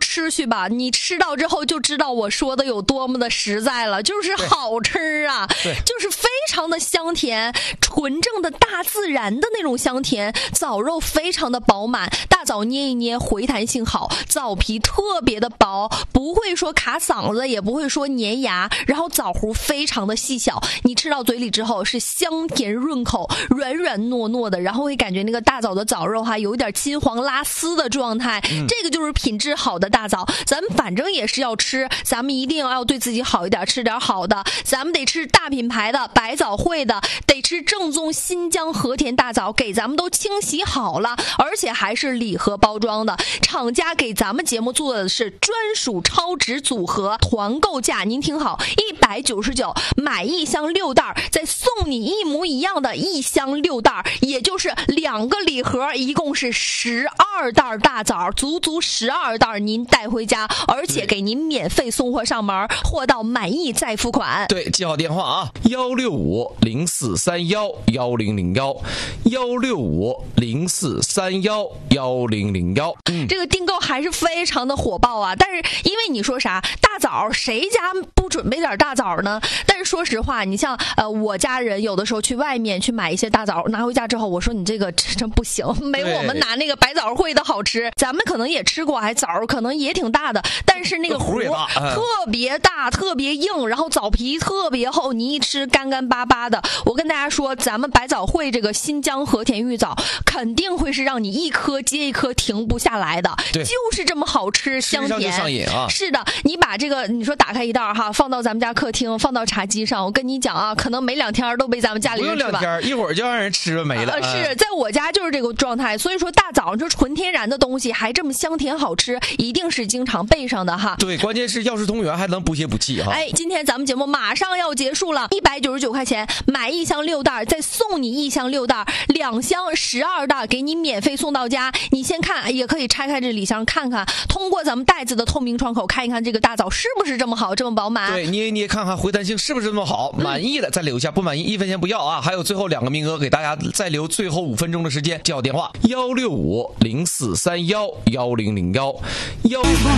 吃去吧，你吃到之后就知道我说的有多么的实在了，就是好吃啊，就是非常的香甜，纯正的大自然的那种香甜，枣肉非常的饱满，大枣捏一捏回弹性好，枣皮特别的薄，不会说卡嗓子，也不会说粘牙，然后枣核非常的细小，你吃到嘴里之后是香甜润口，软软糯糯的，然后会感觉那个大枣的枣肉有一点金黄拉丝的状态，这个就是品质好的大枣。咱们反正也是要吃，咱们一定要对自己好一点，吃点好的，咱们得吃大品牌的百枣汇的，得吃正宗新疆和田大枣，给咱们都清洗好了，而且还是礼盒包装的，厂家给咱们节目做的是专属超值组合，团购价您听好，199买一箱6袋，再送你一模一样的一箱6袋，也就是2个礼盒，一共是12袋大枣，足足12袋您带回家，而且给您免费送货上门，货到满意再付款。 对，记好电话啊，165-0431-1001，165-0431-1001。 这个订购还是非常的火爆啊！但是因为你说啥大枣，谁家不准备点大枣呢？但是说实话，你像我家人有的时候去外面去买一些大枣，拿回家之后，我说你这个真不行，没我们拿那个百枣汇的好吃。咱们可能也吃过，枣可能也挺大的，但是那个核特别大，特别硬，然后枣皮特别厚，你一吃干干巴巴的。我跟大家说，咱们百枣汇这个新疆和田玉枣肯定会是让你一颗接一颗停不下来的，就是这么好吃香甜， 就上瘾啊！ 是的，你把这个你说打开一袋放到咱们家客厅，放到茶几上，我跟你讲啊，可能没2天都被咱们家里人吃完， 不用2天，一会儿就让人吃了没了。 是在我家就是这个状态，所以说大枣这纯天然的东西还这么香甜好吃，一定是经常备上的哈。 对，关键是药食同源，还能补血补气哈。 今天咱们节目马上要结束了，199块钱买一箱6袋，再送你一箱6袋，2箱12袋给你免费送到家。你先看，也可以拆开这礼箱看看，通过咱们袋子的透明窗口看一看这个大枣是不是这么好，这么饱满。 对，捏一捏看看回弹性是不是这么好，满意了再留下，不满意1分钱不要啊。还有最后2个名额给大家再留最后5分钟的时间，记好电话165-0431-1001。